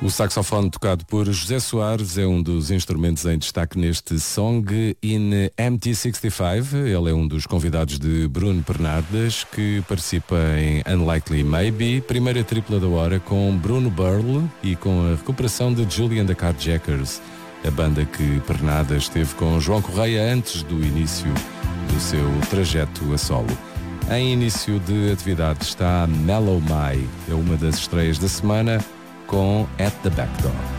O saxofone tocado por José Soares é um dos instrumentos em destaque neste Song in MT65. Ele é um dos convidados de Bruno Bernardes, que participa em Unlikely Maybe, primeira tripla da hora com Bruno Burle e com a recuperação de Julian the Carjackers, a banda que Bernardes teve com João Correia antes do início do seu trajeto a solo. Em início de atividade está Mellow My, é uma das estreias da semana, com At the Back Door.